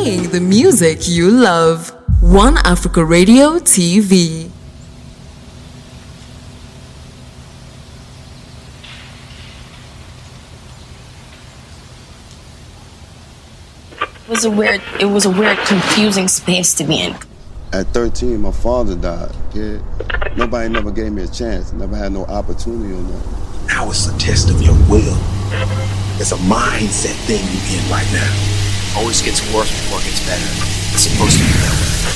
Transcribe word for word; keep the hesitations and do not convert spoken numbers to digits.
playing the music you love. One Africa Radio T V. It was a weird, it was a weird, confusing space to be in. At thirteen, my father died, kid. Nobody never gave me a chance. Never had no opportunity or nothing. Now it's a test of your will. It's a mindset thing you're in right now. Always gets worse before it gets better. It's supposed to be that way.